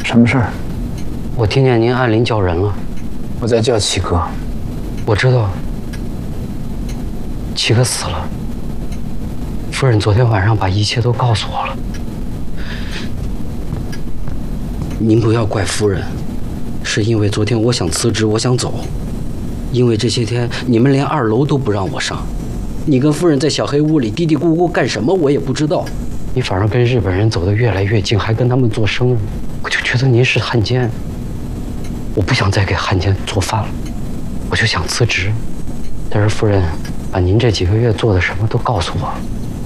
什么事儿？ 我听见您按铃叫人了。 我在叫七哥。 我知道，七哥死了。夫人昨天晚上把一切都告诉我了。您不要怪夫人，是因为昨天我想辞职，我想走，因为这些天你们连2楼都不让我上，你跟夫人在小黑屋里嘀嘀咕咕干什么，我也不知道。你反而跟日本人走得越来越近，还跟他们做生意，我就觉得您是汉奸。我不想再给汉奸做饭了，我就想辞职。但是夫人把您这几个月做的什么都告诉我，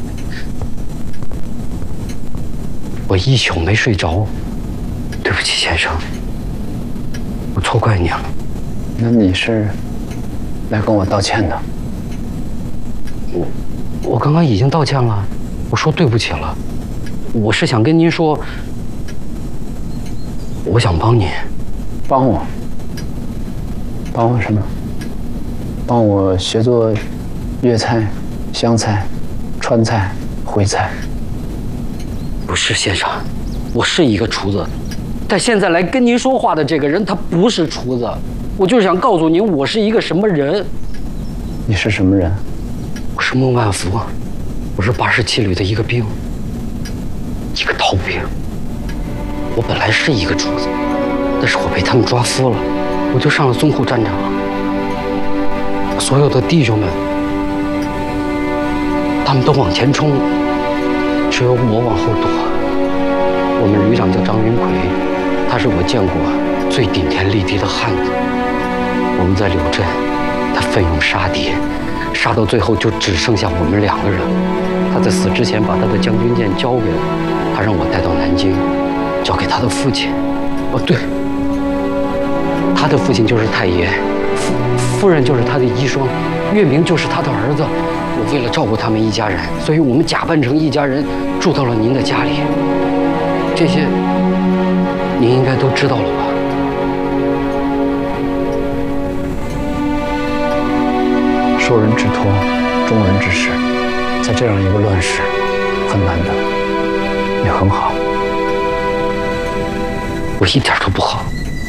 我一宿没睡着。对不起，先生，我错怪你了。 那你是来跟我道歉的？ 我刚刚已经道歉了，我说对不起了。我是想跟您说，我想帮您。 帮我？帮我什么？帮我学做粤菜、湘菜、川菜、徽菜？ 不是，先生，我是一个厨子。但现在来跟您说话的这个人，他不是厨子。我就是想告诉您，我是一个什么人。 你是什么人？ 我是孟万福，我是87旅的一个兵，一个逃兵。我本来是一个厨子，但是我被他们抓夫了，我就上了淞沪战场。所有的弟兄们，他们都往前冲，只有我往后躲。我们旅长叫张云奎。他是我见过最顶天立地的汉子。我们在柳镇，他奋勇杀敌，杀到最后就只剩下我们2个人。他在死之前把他的将军剑交给我，他让我带到南京，交给他的父亲。哦，对，他的父亲就是太爷，夫人就是他的遗孀，月明就是他的儿子。我为了照顾他们一家人，所以我们假扮成一家人，住到了您的家里。这些您应该都知道了吧？ 受人之托，忠人之事，在这样一个乱世，很难得。你很好。 我一点都不好。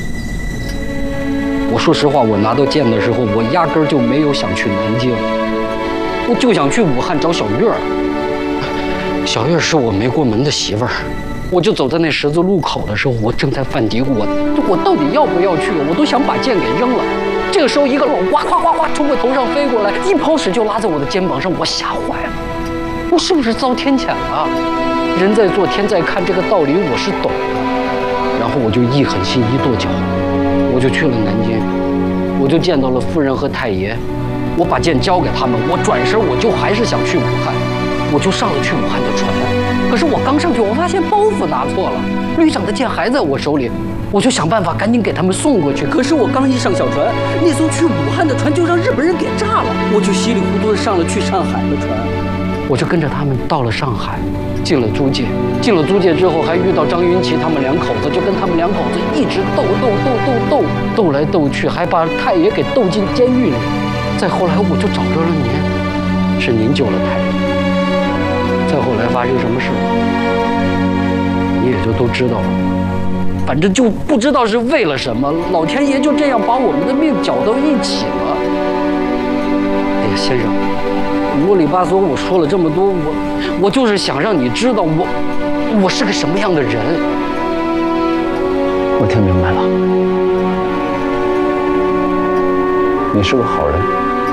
我说实话，我拿到剑的时候，我压根儿就没有想去南京，我就想去武汉找小月儿。小月儿是我没过门的媳妇儿。我就走在那十字路口的时候，我正在犯嘀咕，我到底要不要去？我都想把剑给扔了。这个时候，一个老蛙哗哗哗从我头上飞过来，一抛屎就拉在我的肩膀上，我吓坏了。我是不是遭天谴了？人在做，天在看，这个道理我是懂的。然后我就一狠心一跺脚，我就去了南京，我就见到了夫人和太爷，我把剑交给他们，我转身我就还是想去武汉，我就上了去武汉的船。可是我刚上去，我发现包袱拿错了，旅长的剑还在我手里，我就想办法赶紧给他们送过去。可是我刚一上小船，那艘去武汉的船就让日本人给炸了，我就稀里糊涂的上了去上海的船。我就跟着他们到了上海，进了租界。进了租界之后，还遇到张云奇他们2口子，就跟他们2口子一直斗来斗去，还把太爷给斗进监狱里。再后来我就找着了您，是您救了太爷。再后来发生什么事，你也就都知道了。反正就不知道是为了什么，老天爷就这样把我们的命搅到一起了。哎呀，先生，啰里吧嗦我说了这么多，我就是想让你知道我是个什么样的人。 我听明白了，你是个好人。